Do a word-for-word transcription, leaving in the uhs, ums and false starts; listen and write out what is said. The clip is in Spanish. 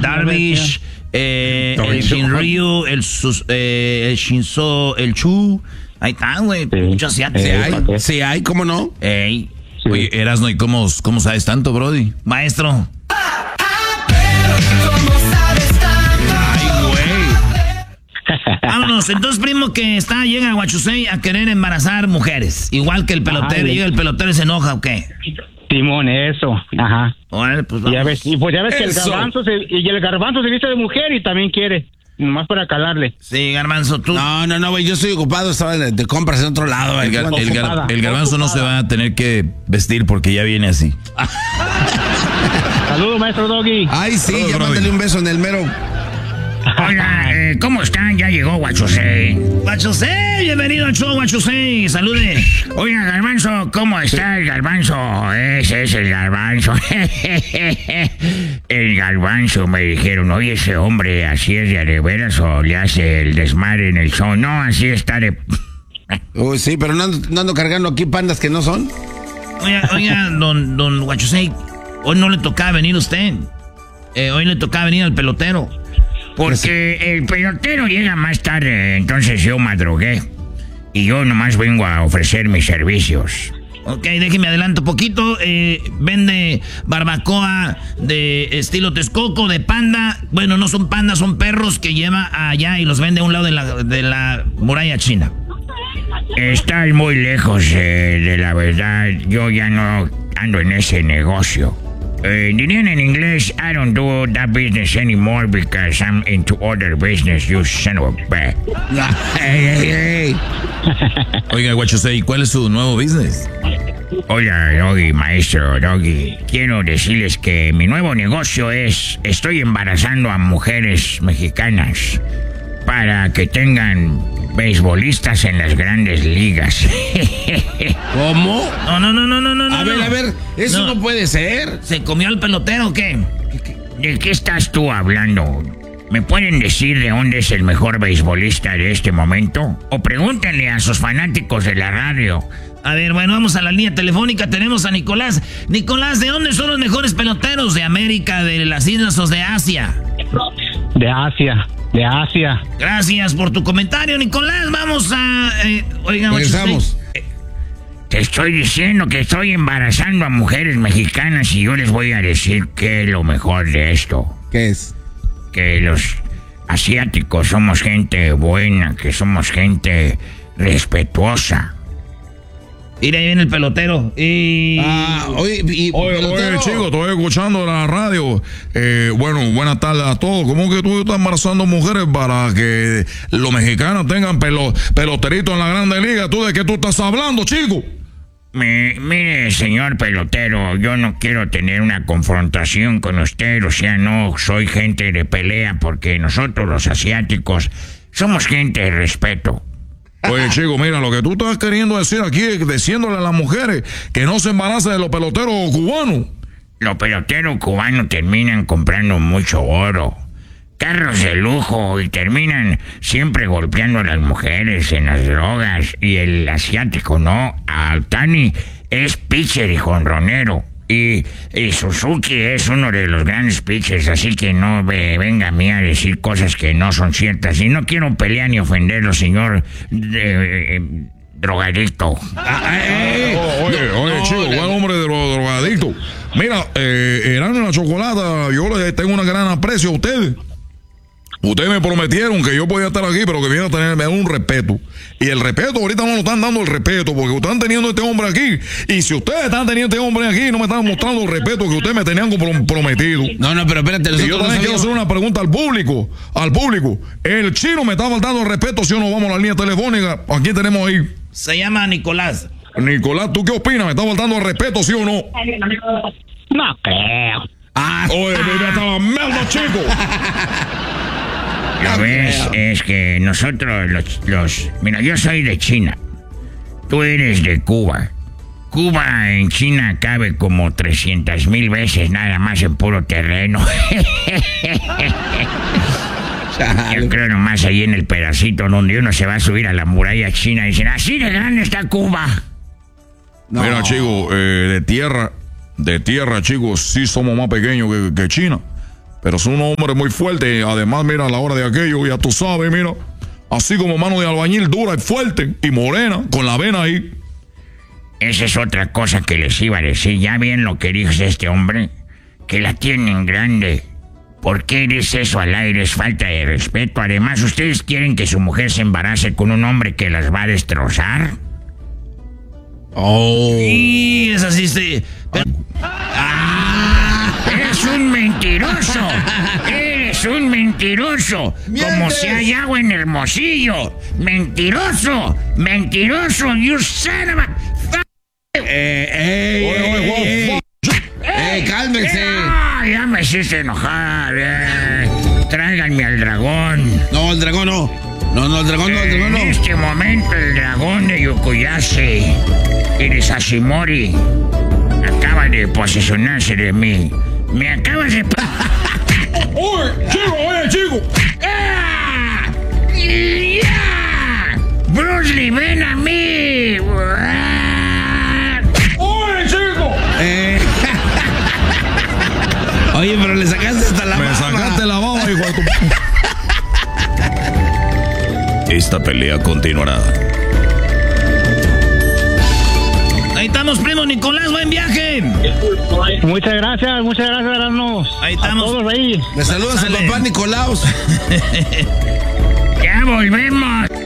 Darvish, eh, el Shinryu, el, sus, eh, el Shinzo, el Chu. Ahí está, güey. Sí. Muchos asiáticos. Sí hay, sí hay, ¿cómo no? Ey. Sí. Oye, Erasno, ¿y cómo, cómo sabes tanto, Brody? Maestro. Ay, güey. Vámonos. Entonces, primo, que está, llega a Huachusei a querer embarazar mujeres. Igual que el pelotero. Ay, llega el pelotero y se enoja, ¿o qué? Timón, eso. Ajá. Bueno, pues Y, vamos. ya ves, y pues ya ves que el Eso. garbanzo se, y el garbanzo se viste de mujer y también quiere. Nomás para calarle. Sí, Garbanzo, tú. No, no, no, güey, yo estoy ocupado, estaba de, de compras en otro lado, güey. El, gar- el gar- Ocupada. el garbanzo no se va a tener que vestir porque ya viene así. Saludos, maestro Doggy. Ay, sí, Brody. ya mándale un beso en el mero. Hola, eh, ¿cómo están? Ya llegó Huachusei. Huachusei, bienvenido al show, Huachusei. Salude. Oiga, Garbanzo, ¿cómo está el Garbanzo? Ese es el Garbanzo. El Garbanzo, me dijeron. Oye, ese hombre, ¿así es de a de veras o le hace el desmadre en el show? No, así está de... Uy, sí, pero no ando, no ando cargando aquí pandas que no son. Oiga, oiga, don, don Huachusei, hoy no le tocaba venir a usted. Eh, hoy le tocaba venir al pelotero. Porque el pelotero llega más tarde, entonces yo madrugué. Y yo nomás vengo a ofrecer mis servicios. Ok, déjeme adelanto poquito. Eh, vende barbacoa de estilo Texcoco, de panda. Bueno, no son pandas, son perros que lleva allá y los vende a un lado de la, de la muralla china. Estás muy lejos eh, de la verdad. Yo ya no ando en ese negocio. Eh, dirían en inglés, I don't do that business anymore because I'm into other business, you son of a bitch. Hey, hey, hey. Oiga, Huachusei, ¿cuál es su nuevo business? Hola, Doggy, maestro Doggy. Quiero decirles que mi nuevo negocio es, estoy embarazando a mujeres mexicanas para que tengan beisbolistas en las grandes ligas. ¿Cómo? No, no, no, no, no, no. A no. ver, a ver, eso no, puede ser. ¿Se comió el pelotero o qué? ¿De qué estás tú hablando? ¿Me pueden decir de dónde es el mejor beisbolista de este momento? O pregúntenle a sus fanáticos de la radio. A ver, bueno, vamos a la línea telefónica. Tenemos a Nicolás. Nicolás, ¿de dónde son los mejores peloteros? ¿De América, de las islas o de Asia? De Asia, de Asia. Gracias por tu comentario, Nicolás. Vamos a... Eh, oiga, Regresamos. Eh, Te estoy diciendo que estoy embarazando a mujeres mexicanas y yo les voy a decir que es lo mejor de esto. ¿Qué es? Que los asiáticos somos gente buena, que somos gente respetuosa. Mira, ahí viene el pelotero. Y... Ah, oye, y, Oye, pelotero. oye, chico, estoy escuchando la radio. Eh, bueno, buenas tardes a todos. ¿Cómo que tú estás embarazando mujeres para que los mexicanos tengan pelo, peloteritos en la Grande Liga? ¿Tú de qué tú estás hablando, chico? Me, mire, señor pelotero, yo no quiero tener una confrontación con usted, o sea, no soy gente de pelea, porque nosotros los asiáticos somos gente de respeto. Oye, chico, mira, lo que tú estás queriendo decir aquí es diciéndole a las mujeres que no se embaracen de los peloteros cubanos. Los peloteros cubanos terminan comprando mucho oro, carros de lujo, y terminan siempre golpeando a las mujeres en las drogas. Y el asiático, no, Altani es pitcher y jonronero. Y, y Suzuki es uno de los grandes pitchers, así que no ve, venga a mí a decir cosas que no son ciertas. Y no quiero pelear ni ofenderlo, señor eh, eh, drogadicto. Ah, eh, Oh, oye, no, oye, no, chico, la- buen hombre de los drogadictos. Mira, eh, Erasmo y la Chocolata, yo les tengo un gran aprecio a ustedes. Ustedes me prometieron que yo podía estar aquí, pero que vienen a tenerme un respeto. Y el respeto, ahorita no lo están dando el respeto, porque ustedes están teniendo este hombre aquí. Y si ustedes están teniendo este hombre aquí, no me están mostrando el respeto que ustedes me tenían comprom- prometido. No, no, pero espérate, Y yo nosotros no también quiero sabíamos. hacer una pregunta al público. Al público. El chino me está faltando el respeto, si o no vamos a la línea telefónica. Aquí tenemos ahí. Se llama Nicolás. Nicolás, ¿tú qué opinas? ¿Me está faltando el respeto, sí o no? No creo. Ah, Oye, baby, hasta la mierda, chico. Lo ves, es que nosotros los, los... Mira, yo soy de China. Tú eres de Cuba. Cuba en China cabe como trescientas mil veces nada más en puro terreno. Yo creo nomás ahí en el pedacito donde uno se va a subir a la muralla china. Dicen, así de grande está Cuba. no. Mira, chico, eh, de tierra, de tierra, chicos, sí somos más pequeños que, que China. pero es un hombre muy fuerte. Y además, mira, a la hora de aquello, ya tú sabes, mira, así como mano de albañil, dura y fuerte y morena, con la vena ahí. Esa es otra cosa que les iba a decir. Ya bien lo que dice este hombre, que la tienen grande. ¿Por qué dice eso al aire? Es falta de respeto. Además, ¿ustedes quieren que su mujer se embarace con un hombre que las va a destrozar? Oh. Y es así, sí. Pero... ¡Ah! ¡Eres un mentiroso! ¡Eres un mentiroso! ¡Mientes! Como si hay agua en Hermosillo. ¡Mentiroso! ¡Mentiroso! ¡You son of a... Eh, eh, Oye, oye, eh, Juan, eh, eh, cálmense. Ah, ya me hiciste enojar. Eh. Tráiganme al dragón. No, el dragón no. No, no, el dragón no, el dragón En no. este momento el dragón de Yukuyase y de Sashimori acaba de posesionarse de mí. Me acabas de... Oye, chico, oye, chico. ¡Ah! ¡Ya! ¡Bruce Lee, ven a mí! ¡Ah! Oye, chico. Eh. Oye, pero le sacaste hasta la Me baba. sacaste la baba, hijo de tu... Esta pelea continuará. ahí estamos, primo Nicolás, buen viaje. Muchas gracias, muchas gracias, Erasmo. Ahí estamos. A todos ahí. Me saluda su Sale. papá Nicolaos. ¡Ya volvemos!